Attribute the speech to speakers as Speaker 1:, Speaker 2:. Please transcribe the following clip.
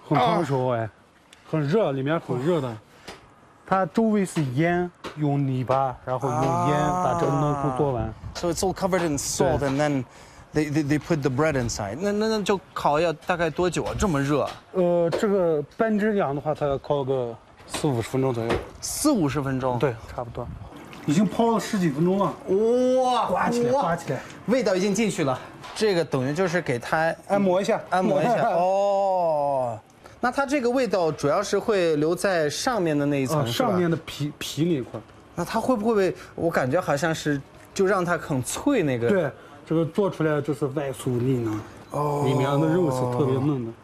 Speaker 1: 很烫手哎，很热，里面很热的。它周围是烟，用泥巴，然后用烟把这个嫩糊做完。
Speaker 2: So it's all covered in salt, and then they put the bread inside. 那就烤要大概多久啊？这么热？
Speaker 1: 这个半只羊的话，它要烤个40-50分钟左右。
Speaker 2: 40-50分钟？
Speaker 1: 对，差不多。已经泡了10几分钟了。
Speaker 2: 哇，
Speaker 1: 刮起来，刮起来，
Speaker 2: 味道已经进去了。这个等于就是给它
Speaker 1: 按摩一下，
Speaker 2: 按摩一下。哦，那它这个味道主要是会留在上面的那一层，
Speaker 1: 上面的皮那一块。
Speaker 2: 那它会不会？我感觉好像是就让它很脆那个。
Speaker 1: 对，这个做出来就是外酥里嫩，里面的肉是特别嫩的。